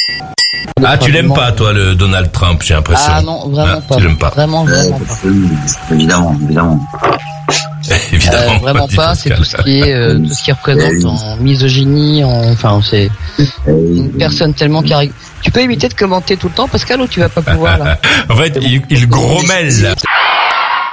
Ah, tu l'aimes pas, toi, le Donald Trump, j'ai l'impression. Ah non, vraiment pas. Tu l'aimes pas. Vraiment pas. Évidemment. Évidemment. Vraiment pas, c'est tout ce qui est, tout ce qui représente en misogynie, enfin, c'est une personne tellement carré. Tu peux éviter de commenter tout le temps, Pascal, ou tu vas pas pouvoir, là? En fait, il grommelle, là.